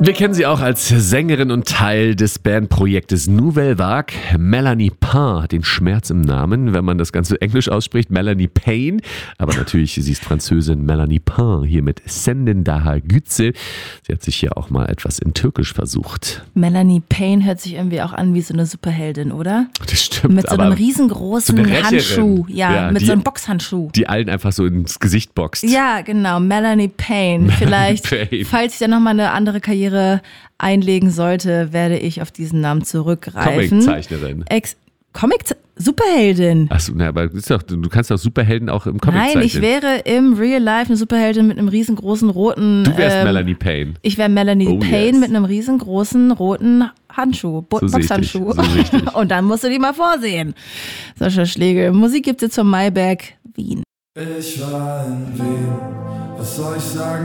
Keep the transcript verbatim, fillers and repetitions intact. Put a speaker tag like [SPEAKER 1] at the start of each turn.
[SPEAKER 1] Wir kennen sie auch als Sängerin und Teil des Bandprojektes Nouvelle Vague. Melanie Pain hat den Schmerz im Namen, wenn man das Ganze englisch ausspricht. Melanie Pain, aber natürlich, sie ist Französin. Melanie Pain hier mit Senden Daha Gütze. Sie hat sich hier auch mal etwas in Türkisch versucht.
[SPEAKER 2] Melanie Pain hört sich irgendwie auch an wie so eine Superheldin, oder?
[SPEAKER 1] Das stimmt.
[SPEAKER 2] Mit so einem riesengroßen
[SPEAKER 1] so eine
[SPEAKER 2] Handschuh. Ja,
[SPEAKER 1] ja,
[SPEAKER 2] mit
[SPEAKER 1] die,
[SPEAKER 2] so einem Boxhandschuh.
[SPEAKER 1] Die allen einfach so ins Gesicht boxt.
[SPEAKER 2] Ja, genau. Melanie Pain.
[SPEAKER 1] Melanie
[SPEAKER 2] Vielleicht,
[SPEAKER 1] Pain.
[SPEAKER 2] falls ich dann nochmal eine andere Karriere einlegen sollte, werde ich auf diesen Namen zurückgreifen.
[SPEAKER 1] Comiczeichnerin.
[SPEAKER 2] Ex Comic Superheldin.
[SPEAKER 1] Achso, na, aber ist doch, du kannst doch Superhelden auch im Comic
[SPEAKER 2] Nein,
[SPEAKER 1] zeichnen.
[SPEAKER 2] ich wäre im Real Life eine Superheldin mit einem riesengroßen roten...
[SPEAKER 1] Du wärst
[SPEAKER 2] ähm,
[SPEAKER 1] Melanie Pain.
[SPEAKER 2] Ich wäre Melanie
[SPEAKER 1] Oh,
[SPEAKER 2] Pain
[SPEAKER 1] yes.
[SPEAKER 2] mit einem riesengroßen roten Handschuh, Bo
[SPEAKER 1] So sehe ich dich,
[SPEAKER 2] Boxhandschuh.
[SPEAKER 1] so sehe ich dich.
[SPEAKER 2] Und dann musst du die mal vorsehen. Sascha Schlegel. Musik gibt es zum Maiberg Wien.
[SPEAKER 3] Ich war in Wien, was soll ich sagen?